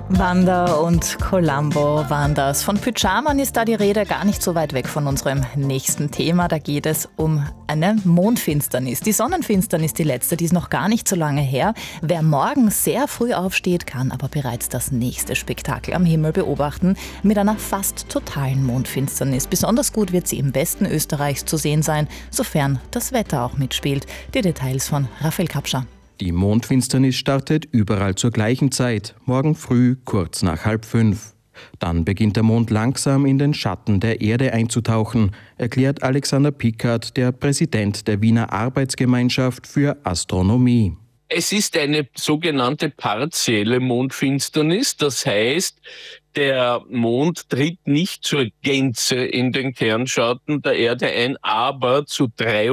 Wanda und Columbo waren das. Von Pyjaman ist da die Rede, gar nicht so weit weg von unserem nächsten Thema. Da geht es um eine Mondfinsternis. Die Sonnenfinsternis, die letzte, die ist noch gar nicht so lange her. Wer morgen sehr früh aufsteht, kann aber bereits das nächste Spektakel am Himmel beobachten mit einer fast totalen Mondfinsternis. Besonders gut wird sie im Westen Österreichs zu sehen sein, sofern das Wetter auch mitspielt. Die Details von Raphael Kapscher. Die Mondfinsternis startet überall zur gleichen Zeit, morgen früh kurz nach 4:30. Dann beginnt der Mond langsam in den Schatten der Erde einzutauchen, erklärt Alexander Pickard, der Präsident der Wiener Arbeitsgemeinschaft für Astronomie. Es ist eine sogenannte partielle Mondfinsternis, das heißt, der Mond tritt nicht zur Gänze in den Kernschatten der Erde ein, aber zu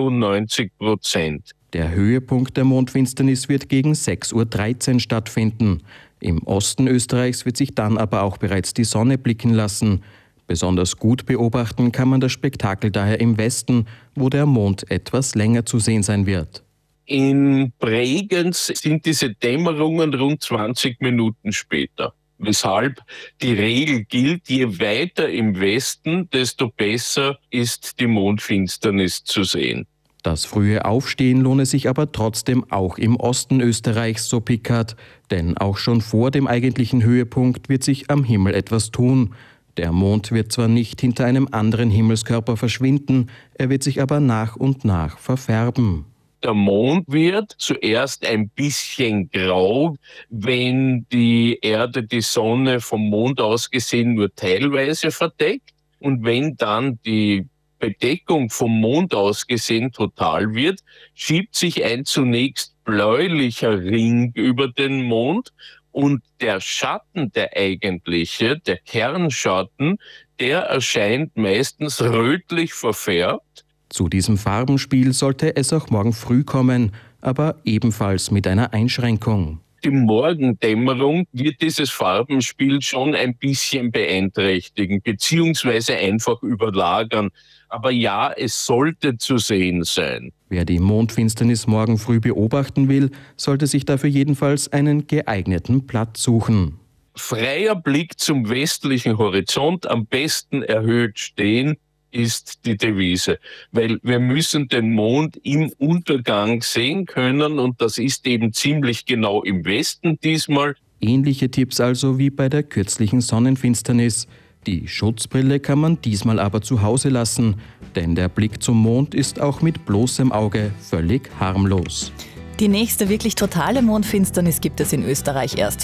93%. Der Höhepunkt der Mondfinsternis wird gegen 6:13 Uhr stattfinden. Im Osten Österreichs wird sich dann aber auch bereits die Sonne blicken lassen. Besonders gut beobachten kann man das Spektakel daher im Westen, wo der Mond etwas länger zu sehen sein wird. In Bregenz sind diese Dämmerungen rund 20 Minuten später. Weshalb die Regel gilt, je weiter im Westen, desto besser ist die Mondfinsternis zu sehen. Das frühe Aufstehen lohne sich aber trotzdem auch im Osten Österreichs, so Pickard. Denn auch schon vor dem eigentlichen Höhepunkt wird sich am Himmel etwas tun. Der Mond wird zwar nicht hinter einem anderen Himmelskörper verschwinden, er wird sich aber nach und nach verfärben. Der Mond wird zuerst ein bisschen grau, wenn die Erde die Sonne vom Mond aus gesehen nur teilweise verdeckt. Und wenn dann die Bedeckung vom Mond aus gesehen total wird, schiebt sich ein zunächst bläulicher Ring über den Mond und der Schatten, der eigentliche, der Kernschatten, der erscheint meistens rötlich verfärbt. Zu diesem Farbenspiel sollte es auch morgen früh kommen, aber ebenfalls mit einer Einschränkung. Die Morgendämmerung wird dieses Farbenspiel schon ein bisschen beeinträchtigen, beziehungsweise einfach überlagern. Aber ja, es sollte zu sehen sein. Wer die Mondfinsternis morgen früh beobachten will, sollte sich dafür jedenfalls einen geeigneten Platz suchen. Freier Blick zum westlichen Horizont, am besten erhöht stehen, ist die Devise. Weil wir müssen den Mond im Untergang sehen können und das ist eben ziemlich genau im Westen diesmal. Ähnliche Tipps also wie bei der kürzlichen Sonnenfinsternis. Die Schutzbrille kann man diesmal aber zu Hause lassen, denn der Blick zum Mond ist auch mit bloßem Auge völlig harmlos. Die nächste wirklich totale Mondfinsternis gibt es in Österreich erst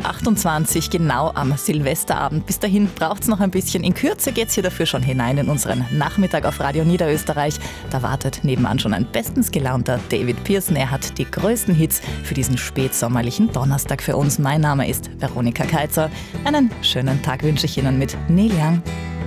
2028, genau am Silvesterabend. Bis dahin braucht es noch ein bisschen. In Kürze geht es hier dafür schon hinein in unseren Nachmittag auf Radio Niederösterreich. Da wartet nebenan schon ein bestens gelaunter David Pearson. Er hat die größten Hits für diesen spätsommerlichen Donnerstag für uns. Mein Name ist Veronika Kaiser. Einen schönen Tag wünsche ich Ihnen mit Neil Young.